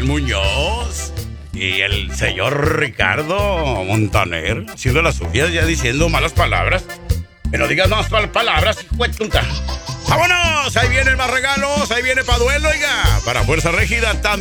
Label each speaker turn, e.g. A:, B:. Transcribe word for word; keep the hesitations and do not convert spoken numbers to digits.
A: Gabriel Muñoz y el señor Ricardo Montaner haciendo las suyas, ya diciendo malas palabras. Que no digas más mal palabras, hijo de puta. ¡Vámonos! Ahí vienen más regalos, ahí viene pa' duelo, oiga. Para Fuerza Régida también.